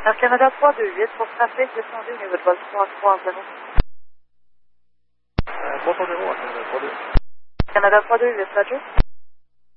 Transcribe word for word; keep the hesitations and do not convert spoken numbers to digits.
Air Canada trois deux huit, pour trafic, descendez au niveau de vol trois trois zéro. Euh, trois cent zéro, Air Canada trois deux. Canada trois deux huit, Roger.